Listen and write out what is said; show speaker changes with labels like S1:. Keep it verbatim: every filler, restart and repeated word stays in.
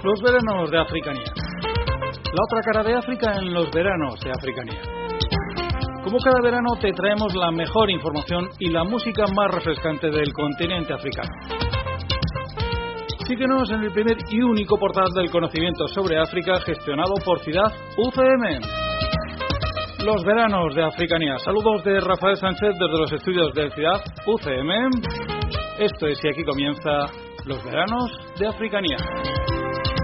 S1: los veranos de Africanía. La otra cara de África en los veranos de Africanía. Como cada verano te traemos la mejor información y la música más refrescante del continente africano. Síguenos en el primer y único portal del conocimiento sobre África gestionado por Ciudad U C M. Los veranos de Africanía. Saludos de Rafael Sánchez desde los estudios de Ciudad U C M. Esto es y aquí comienza Los veranos de Africanía.